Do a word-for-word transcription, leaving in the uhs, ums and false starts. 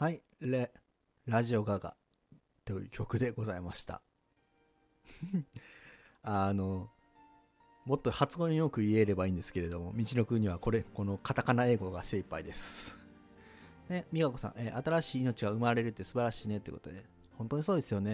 はい、レ、ラジオガガという曲でございました。あの、もっと発音よく言えればいいんですけれども、道のくにはこれ、このカタカナ英語が精一杯です。ね、美和子さん、えー新しい命が生まれるって素晴らしいねってことで、本当にそうですよね。